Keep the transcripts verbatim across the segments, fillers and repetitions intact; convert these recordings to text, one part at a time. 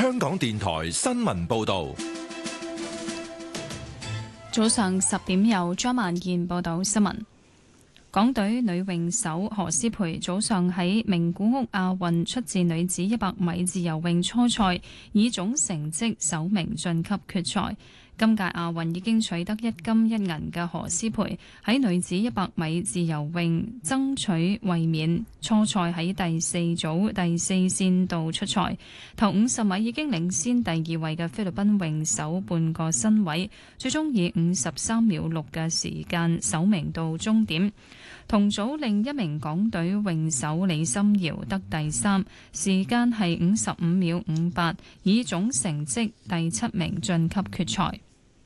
香港電台新聞報道。 早上十點由張萬燕報道新聞。港隊女泳手何詩蓓早上喺名古屋亞運出戰女子一百米自由泳初賽，以總成績首名晉級決賽。今屆亞運已經取得一金一銀嘅何詩蓓喺女子一百米自由泳爭取衛冕，初賽喺第四組第四線度出賽，頭五十米已經領先第二位嘅菲律賓泳手半個身位，最終以五十三秒六嘅時間首名到終點。同組另一名港隊泳手李心遙得第三，時間係五十五秒五八，以總成績第七名晉級決賽。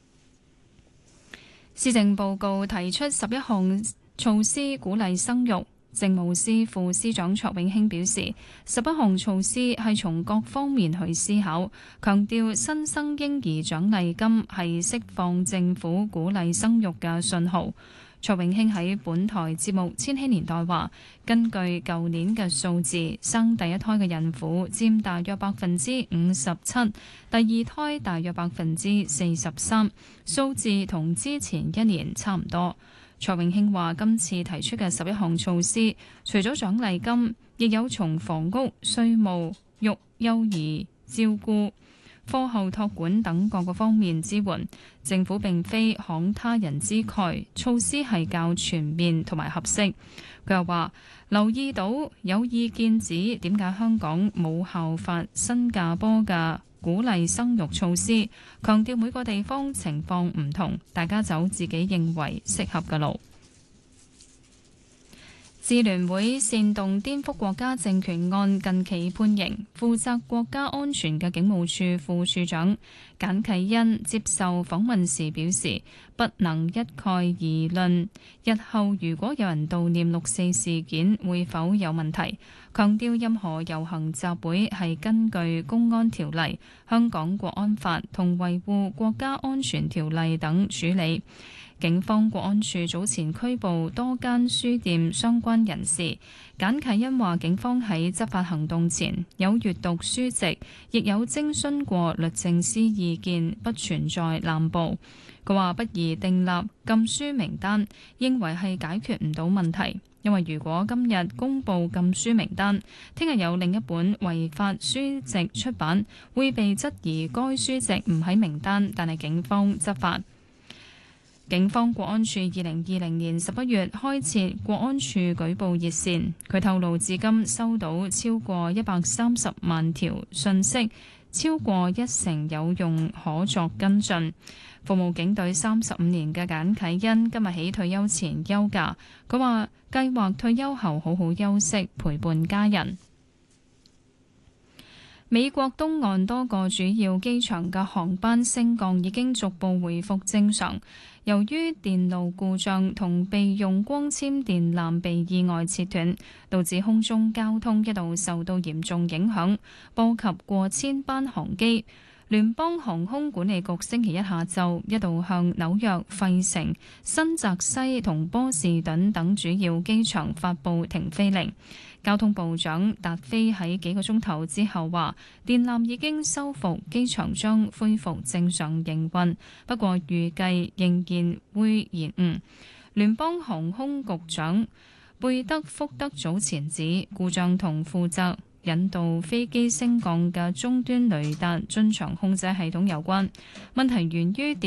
施政報告提出十一項措施鼓勵生育，政務司副司長卓永興表示，十一項措施係從各方面去思考，強調新生嬰兒獎勵金係釋放政府鼓勵生育嘅信號。卓永興喺本台節目《千禧年代》話，根據舊年嘅數字，生第一胎嘅孕婦佔大約百分之五十七，第二胎大約百分之四十三，數字同之前一年差唔多。卓永興話，今次提出嘅十一項措施，除咗獎勵金，亦有從房屋、稅務、育幼兒照顧、課後託管等各個方面支援，政府並非慷他人之慨，措施係較全面同埋合適。佢又話留意到有意見指點解香港冇效法新加坡嘅鼓勵生育措施，強調每個地方情況唔同，大家走自己認為適合嘅路。支聯會煽動顛覆國家政權案近期判刑，負責國家安全嘅警務處副處長簡啟恩接受訪問時表示，不能一概而論日後如果有人悼念六四事件會否有問題，強調任何遊行集會係根據公安條例、香港國安法同維護國家安全條例等處理。警方國安處早前拘捕多間書店相關人士。簡啟恩話，警方喺執法行動前有閱讀書籍，亦有徵詢過律政司意見，不存在濫捕。佢話不宜訂立禁書名單，認為係解決唔到問題，因為如果今日公布禁書名單，聽日有另一本違法書籍出版，會被質疑該書籍唔喺名單，但係警方執法。警方國安處二零二零年十一月開設國安處舉報熱線，佢透露至今收到超過一百三十萬條訊息，超過一成有用可作跟進。服務警隊三十五年嘅簡啟恩今日起退休前休假，佢話計劃退休後好好休息，陪伴家人。美國東岸多個主要機場嘅航班升降已經逐步回復正常，由於電路故障同備用光纖電纜被意外切斷，導致空中交通一度受到嚴重影響，波及過千班航機。聯邦航空管理局星期一下晝一度向紐約、費城、新澤西同波士頓等主要機場發布停飛令。交通部長達菲喺幾個鐘頭之後話，電纜已經修復，機場將恢復正常營運，不過預計仍然會延誤。聯邦航空局長貝德福德早前指，故障同負責引導飛機升降嘅終端雷達進場控制系統有關，問題源於